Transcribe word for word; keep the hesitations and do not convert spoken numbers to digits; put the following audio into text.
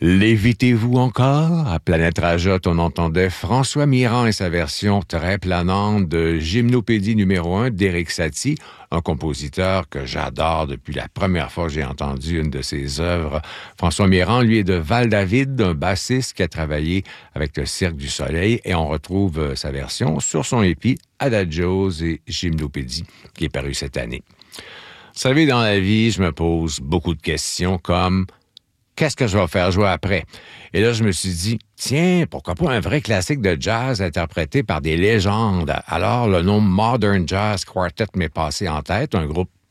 Lévitez-vous encore? À Planète Rajotte, on entendait François Mirand et sa version très planante de Gymnopédie numéro un d'Éric Satie, un compositeur que j'adore depuis la première fois que j'ai entendu une de ses œuvres. François Mirand, lui, est de Val-David, un bassiste qui a travaillé avec le Cirque du Soleil, et on retrouve sa version sur son épi Adagios et Gymnopédie, qui est paru cette année. Vous savez, dans la vie, je me pose beaucoup de questions comme qu'est-ce que je vais faire jouer après? Et là, je me suis dit, tiens, pourquoi pas un vrai classique de jazz interprété par des légendes? Alors, le nom Modern Jazz Quartet m'est passé en tête, un groupe